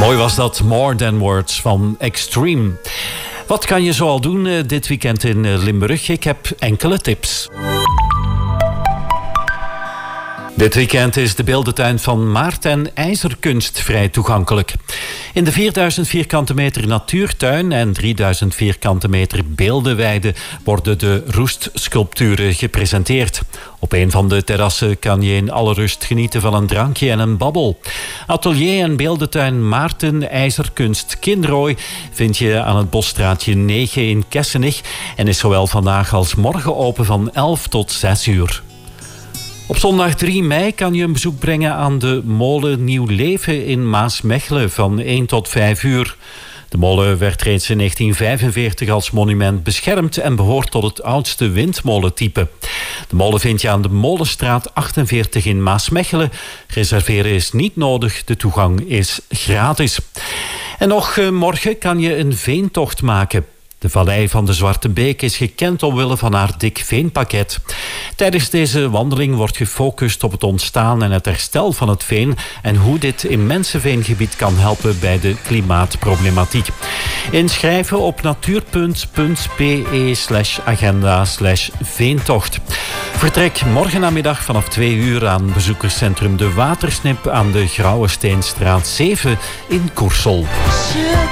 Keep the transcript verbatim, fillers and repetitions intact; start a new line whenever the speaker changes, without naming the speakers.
Mooi was dat, More Than Words van Extreme. Wat kan je zoal doen uh, dit weekend in uh, Limburg? Ik heb enkele tips. Dit weekend is de beeldentuin van Maarten IJzerkunst vrij toegankelijk. In de vierduizend vierkante meter natuurtuin en drieduizend vierkante meter beeldenweide worden de roestsculpturen gepresenteerd. Op een van de terrassen kan je in alle rust genieten van een drankje en een babbel. Atelier en beeldentuin Maarten IJzerkunst Kinrooi vind je aan het Bosstraatje negen in Kessenich en is zowel vandaag als morgen open van elf tot zes uur. Op zondag drie mei kan je een bezoek brengen aan de molen Nieuw Leven in Maasmechelen van één tot vijf uur. De molen werd reeds in negentien vijfenveertig als monument beschermd en behoort tot het oudste windmolentype. De molen vind je aan de Molenstraat achtenveertig in Maasmechelen. Reserveren is niet nodig, de toegang is gratis. En nog morgen kan je een veentocht maken. De vallei van de Zwarte Beek is gekend omwille van haar dik veenpakket. Tijdens deze wandeling wordt gefocust op het ontstaan en het herstel van het veen en hoe dit immense veengebied kan helpen bij de klimaatproblematiek. Inschrijven op natuurpunt.be slash agenda slash veentocht. Vertrek morgen namiddag vanaf twee uur aan bezoekerscentrum De Watersnip aan de Grauwesteenstraat zeven in Koersel.